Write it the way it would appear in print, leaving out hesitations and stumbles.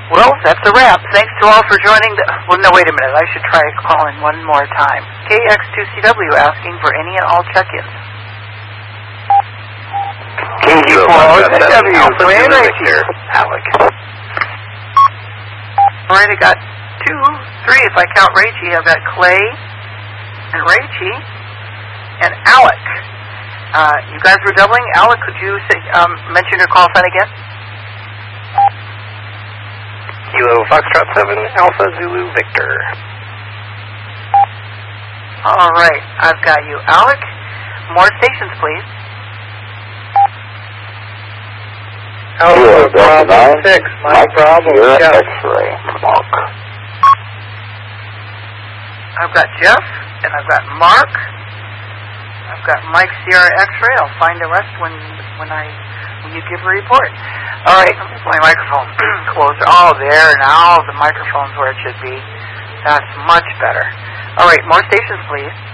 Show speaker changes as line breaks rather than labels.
Well, that's a wrap. Thanks to all for joining. Well, no, wait a minute. I should try calling one more time. KX2CW asking for any and all check-ins.
KG4CW, Clay and Rachie.
Alec. All right, I got 2, 3 if I count Rachie. I've got Clay and Rachie and Alec. You guys were doubling. Alec, could you say, mention your call sign again?
Kilo Foxtrot 7, Alpha Zulu Victor.
All right, I've got you. Alec, more stations, please.
Alpha Bravo 6, Mike Bravo, Jeff.
X-ray, Mark.
I've got Jeff, and I've got Mark. I've got Mike Sierra X-ray. I'll find the rest when you give a report. All right, my microphone closer. Oh, there, now the microphone's where it should be. That's much better. All right, more stations, please.